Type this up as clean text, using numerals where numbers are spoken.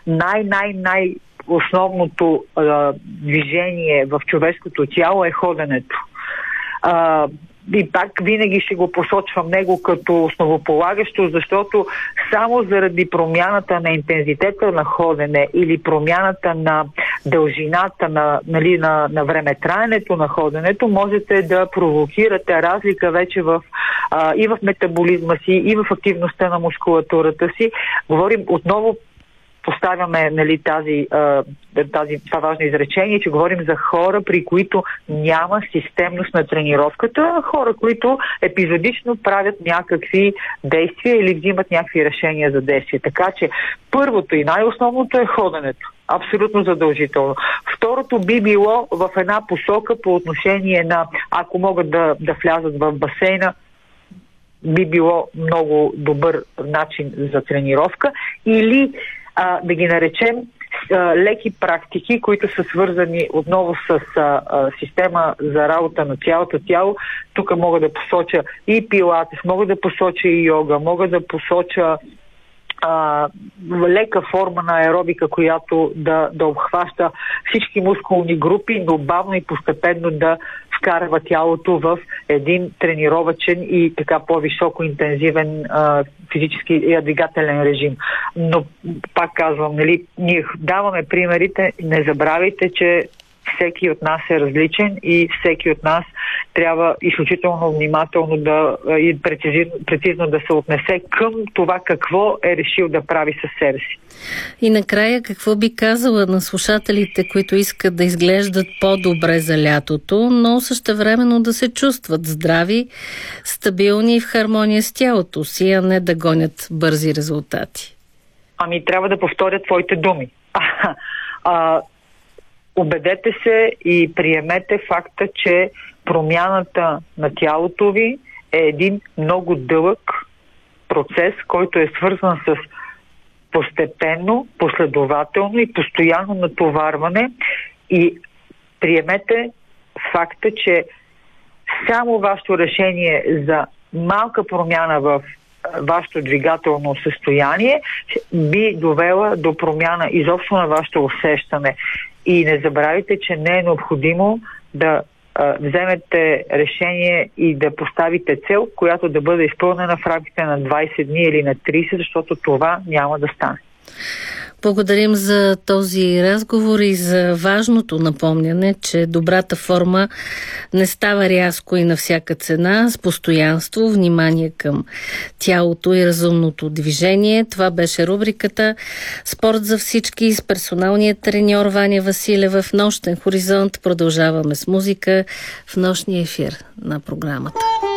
най основното движение в човешкото тяло е ходенето. И пак винаги ще го посочвам него като основополагащо, защото само заради промяната на интензитета на ходене или промяната на дължината на времетраенето на ходенето, можете да провокирате разлика вече и в метаболизма си, и в активността на мускулатурата си. Говорим отново, поставяме това важно изречение, че говорим за хора, при които няма системност на тренировката, хора, които епизодично правят някакви действия или взимат някакви решения за действие. Така че първото и най-основното е ходенето. Абсолютно задължително. Второто би било в една посока по отношение на, ако могат да влязат в басейна, би било много добър начин за тренировка, или да ги наречем леки практики, които са свързани отново с система за работа на цялото тяло. Тук мога да посоча и пилатес, мога да посоча и йога, мога да посоча лека форма на аеробика, която да обхваща всички мускулни групи, но бавно и постепенно да вкарва тялото в един тренировачен и така по-високо интензивен физически и двигателен режим. Но пак казвам, ние даваме примерите, не забравяйте, че всеки от нас е различен и всеки от нас трябва изключително внимателно и прецизно да се отнесе към това какво е решил да прави със себе си. И накрая, какво би казала на слушателите, които искат да изглеждат по-добре за лятото, но същевременно да се чувстват здрави, стабилни и в хармония с тялото си, а не да гонят бързи резултати? Трябва да повторя твоите думи. Убедете се и приемете факта, че промяната на тялото ви е един много дълъг процес, който е свързан с постепенно, последователно и постоянно натоварване, и приемете факта, че само вашето решение за малка промяна в вашето двигателно състояние би довела до промяна изобщо на вашето усещане. И не забравяйте, че не е необходимо да вземете решение и да поставите цел, която да бъде изпълнена в рамките на 20 дни или на 30, защото това няма да стане. Благодарим за този разговор и за важното напомняне, че добрата форма не става рязко и на всяка цена, с постоянство, внимание към тялото и разумното движение. Това беше рубриката "Спорт за всички" с персоналния треньор Ваня Василева. В Нощен хоризонт продължаваме с музика в нощния ефир на програмата.